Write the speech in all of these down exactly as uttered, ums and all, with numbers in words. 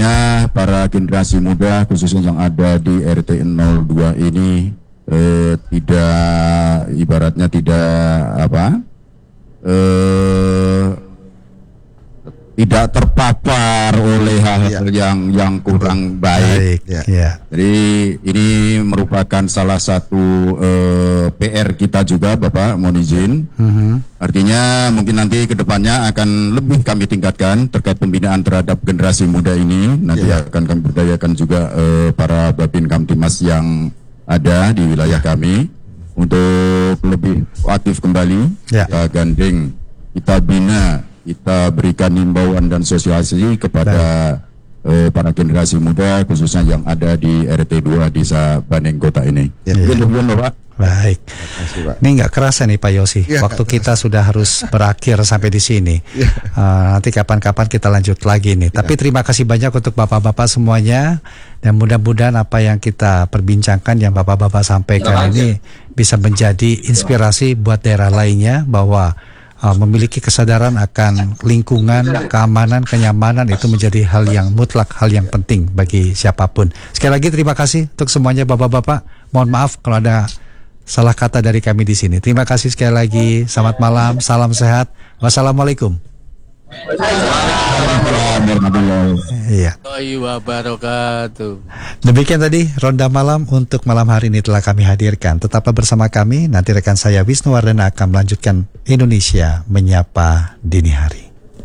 para generasi muda khususnya yang ada di R T nol dua ini eh, tidak ibaratnya tidak apa eh, tidak terpapar oleh hal-hal ya. yang yang kurang baik. baik ya. Ya. Jadi ini merupakan salah satu eh, P R kita juga, Bapak, mohon izin. Uh-huh. Artinya mungkin nanti kedepannya akan lebih kami tingkatkan terkait pembinaan terhadap generasi muda ini. Nanti ya. akan kami berdayakan juga eh, para Babin Kamtimas yang ada di wilayah ya. kami untuk lebih aktif kembali. Ya. Kita gandeng, kita bina, kita berikan himbauan dan sosialisasi kepada eh, para generasi muda khususnya yang ada di R T dua Desa Baneng Kota ini. Ya, ya. Ya, Pak. Baik. Kasih, Pak. Ini nggak kerasa nih Pak Yosi. Ya, waktu kita sudah harus berakhir sampai di sini. Ya. Uh, nanti kapan-kapan kita lanjut lagi nih. Ya. Tapi terima kasih banyak untuk bapak-bapak semuanya. Dan mudah-mudahan apa yang kita perbincangkan, yang bapak-bapak sampaikan ya, ini ya. bisa menjadi inspirasi buat daerah lainnya bahwa Uh, memiliki kesadaran akan lingkungan, keamanan, kenyamanan itu menjadi hal yang mutlak, hal yang penting bagi siapapun. Sekali lagi terima kasih untuk semuanya bapak-bapak. Mohon maaf kalau ada salah kata dari kami di sini. Terima kasih sekali lagi. Selamat malam, salam sehat. Wassalamualaikum. Iya. Wabarakatuh. Demikian tadi Ronda Malam untuk malam hari ini telah kami hadirkan. Tetaplah bersama kami. Nanti rekan saya Wisnu Wardana akan melanjutkan Indonesia Menyapa Dini Hari.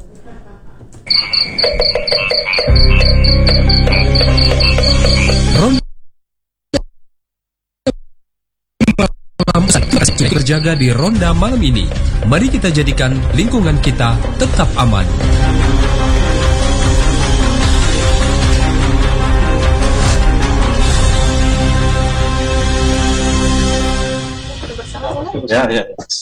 Ronda Malam terjaga di Ronda Malam ini. Mari kita jadikan lingkungan kita tetap aman. Ya, ya.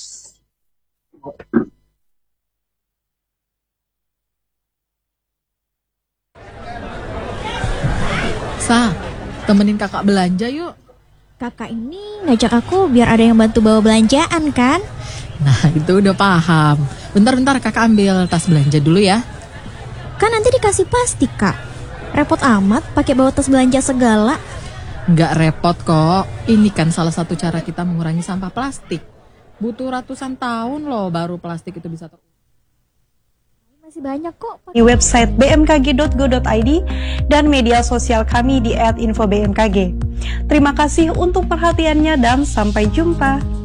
Sa, temenin kakak belanja yuk. Kakak ini ngajak aku biar ada yang bantu bawa belanjaan kan? Nah itu udah paham. Bentar-bentar kakak ambil tas belanja dulu ya. Kan nanti dikasih plastik kak. Repot amat pakai bawa tas belanja segala. Nggak repot kok. Ini kan salah satu cara kita mengurangi sampah plastik. Butuh ratusan tahun loh baru plastik itu bisa ter... Masih banyak kok. Di website b m k g dot go dot i d dan media sosial kami di et info b m k g. Terima kasih untuk perhatiannya dan sampai jumpa.